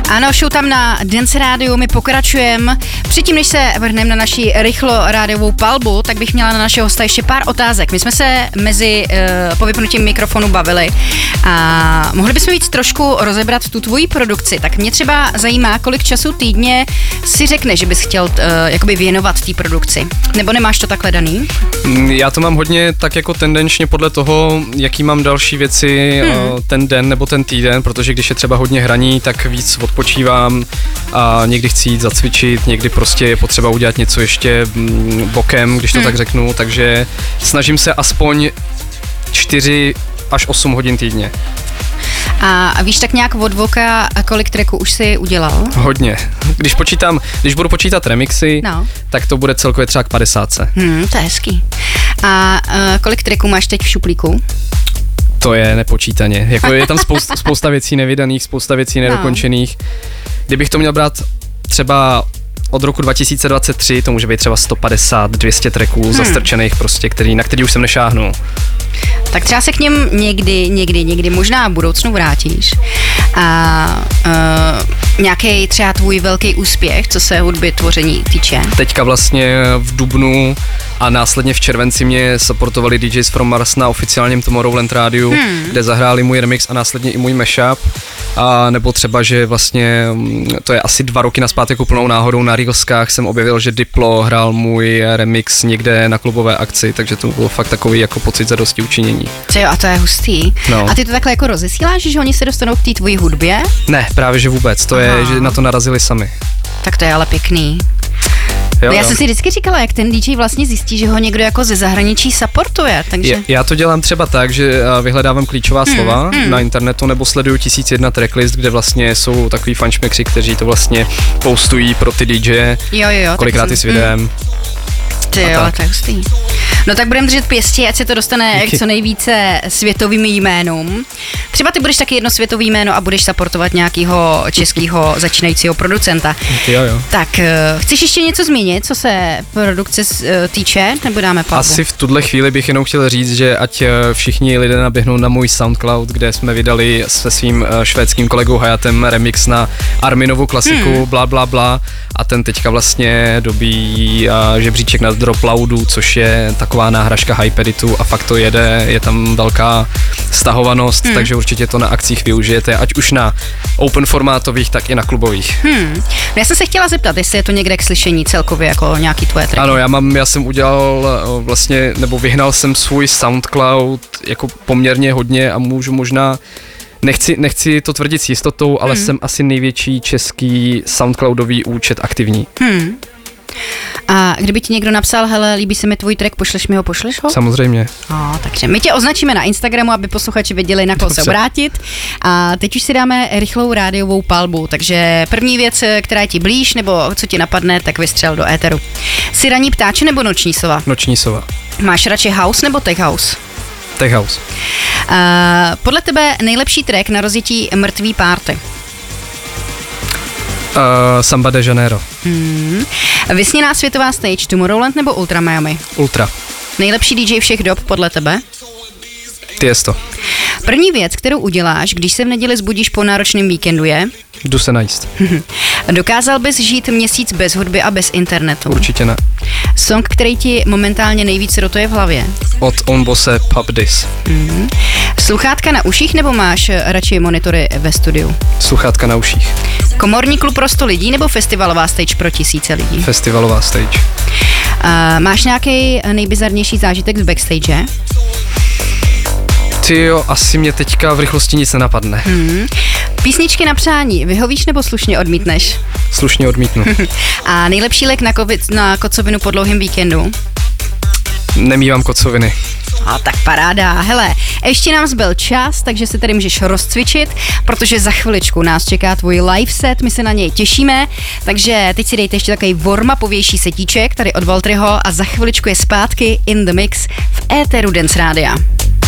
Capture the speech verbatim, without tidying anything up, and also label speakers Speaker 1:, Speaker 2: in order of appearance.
Speaker 1: Ano, show tam na Dance Rádiu, my pokračujeme. Předtím, než se vrhneme na naši rychlo rádiovou palbu, tak bych měla na našeho hosta ještě pár otázek. My jsme se mezi uh, po vypnutím mikrofonu bavili a mohli bychom víc trošku rozebrat tu tvoji produkci. Tak mě třeba zajímá, kolik času týdně si řekne, že bys chtěl uh, jakoby věnovat té produkci. Nebo nemáš to takhle daný?
Speaker 2: Já to mám hodně tak jako tendenčně podle toho, jaký mám další věci hmm. ten den nebo ten týden, protože když je třeba hodně hraní, tak víc odpočívám a někdy chci jít zacvičit, někdy prostě je potřeba udělat něco ještě bokem, když to hmm. tak řeknu, takže snažím se aspoň čtyři až osm hodin týdně.
Speaker 1: A víš tak nějak od voka, kolik tracků už jsi udělal?
Speaker 2: Hodně. Když počítám, když budu počítat remixy, no. tak to bude celkově třeba k padesátce.
Speaker 1: Hmm, to je hezký. A uh, kolik tracků máš teď v šuplíku?
Speaker 2: To je nepočítaně. Jako je tam spousta, spousta věcí nevydaných, spousta věcí nedokončených. No. Kdybych to měl brát třeba od roku dva tisíce dvacet tři, to může být třeba sto padesát, dvě stě tracků hmm. zastrčených prostě, který, na který už jsem nešáhnul.
Speaker 1: Tak třeba se k něm někdy, někdy, někdy možná v budoucnu vrátíš. A uh, nějaký třeba tvůj velký úspěch, co se hudby tvoření týče?
Speaker 2: Teďka vlastně v dubnu a následně v červenci mě supportovali D Js from Mars na oficiálním Tomorrowland rádiu, hmm. kde zahráli můj remix a následně i můj mashup. A nebo třeba, že vlastně to je asi dva roky nazpátek úplnou náhodou na Reelskách jsem objevil, že Diplo hrál můj remix někde na klubové akci, takže to bylo fakt takový jako pocit zadosti učinění.
Speaker 1: Co jo, a to je hustý. No. A ty to takhle jako rozesíláš, že oni se dostanou k té tvojí hudbě?
Speaker 2: Ne, právě že vůbec, to Aha. je, že na to narazili sami.
Speaker 1: Tak to je ale pěkný. Jo, no já jo. jsem si vždycky říkala, jak ten D J vlastně zjistí, že ho někdo jako ze zahraničí supportuje, takže...
Speaker 2: Je, já to dělám třeba tak, že vyhledávám klíčová hmm, slova hmm. na internetu nebo sleduju tisíc jedna tracklist, kde vlastně jsou takový fanšmekři, kteří to vlastně postují pro ty D J,
Speaker 1: jo, jo,
Speaker 2: kolikrát i s videem. Hmm.
Speaker 1: Ty jo, tak. to je hustý. No tak budeme držet pěstí, ať se to dostane Díky. co nejvíce světovým jménům. Třeba ty budeš taky jedno světový jméno a budeš supportovat nějakého českého začínajícího producenta.
Speaker 2: Jo, jo.
Speaker 1: Tak uh, chceš ještě něco zmínit, co se produkce uh, týče, nebo dáme palbu?
Speaker 2: Asi v tuhle chvíli bych jenom chtěl říct, že ať všichni lidé naběhnou na můj SoundCloud, kde jsme vydali se svým uh, švédským kolegou Hayatem remix na Arminovu klasiku, hmm. bla bla bla, a ten teďka vlastně dobíjí uh, žebříček na Droploudu, což je taková náhražka Hypeditu a fakt to jede, je tam velká stahovanost, hmm. takže určitě to na akcích využijete, ať už na open formátových, tak i na klubových.
Speaker 1: Hmm. Já jsem se chtěla zeptat, jestli je to někde k slyšení celkově jako nějaký tvoje tracky.
Speaker 2: Ano, já mám, já jsem udělal vlastně, nebo vyhnal jsem svůj SoundCloud jako poměrně hodně a můžu možná Nechci, nechci to tvrdit s jistotou, ale hmm. jsem asi největší český SoundCloudový účet aktivní. Hmm.
Speaker 1: A kdyby ti někdo napsal, hele, líbí se mi tvůj track, pošleš mi ho, pošleš ho?
Speaker 2: Samozřejmě.
Speaker 1: No, takže my tě označíme na Instagramu, aby posluchači věděli, na koho se obrátit. A teď už si dáme rychlou rádiovou palbu, takže první věc, která je ti blíž, nebo co ti napadne, tak vystřel do éteru. Jsi ranní ptáče nebo noční sova?
Speaker 2: Noční sova.
Speaker 1: Máš radši house nebo tech house?
Speaker 2: Tech house.
Speaker 1: Uh, podle tebe nejlepší track na rozjetí mrtvý párty?
Speaker 2: Uh, Samba de Janeiro.
Speaker 1: Hmm. Vysněná světová stage, Tomorrowland nebo Ultra Miami?
Speaker 2: Ultra.
Speaker 1: Nejlepší D J všech dob podle tebe?
Speaker 2: Tiesto.
Speaker 1: První věc, kterou uděláš, když se v neděli zbudíš po náročném víkendu, je?
Speaker 2: Jdu se najíst.
Speaker 1: Dokázal bys žít měsíc bez hudby a bez internetu?
Speaker 2: Určitě ne.
Speaker 1: Song, který ti momentálně nejvíc rotuje v hlavě?
Speaker 2: Od Onbose Pub This.
Speaker 1: Mm-hmm. Sluchátka na uších nebo máš radši monitory ve studiu?
Speaker 2: Sluchátka na uších.
Speaker 1: Komorní klub pro sto lidí nebo festivalová stage pro tisíce lidí?
Speaker 2: Festivalová stage.
Speaker 1: Uh, máš nějaký nejbizarnější zážitek z backstage?
Speaker 2: Ty jo, asi mě teďka v rychlosti nic nenapadne.
Speaker 1: Hmm. Písničky na přání, vyhovíš nebo slušně odmítneš?
Speaker 2: Slušně odmítnu.
Speaker 1: A nejlepší lék na, COVID, na kocovinu po dlouhém víkendu?
Speaker 2: Nemývám kocoviny.
Speaker 1: A tak paráda. Hele, ještě nám zbyl čas, takže se tady můžeš rozcvičit, protože za chviličku nás čeká tvůj live set, my se na něj těšíme, takže teď si dejte ještě takový warm-upovější setíček tady od Valtryho a za chviličku je zpátky in the mix v éteru Dance Rádia.